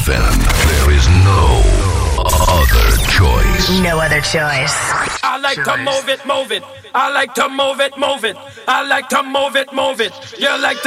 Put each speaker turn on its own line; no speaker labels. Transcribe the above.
FM. There is no other choice.
No other choice.
I like to move it, move it. I like to move it, move it. I like to move it, move it. You like to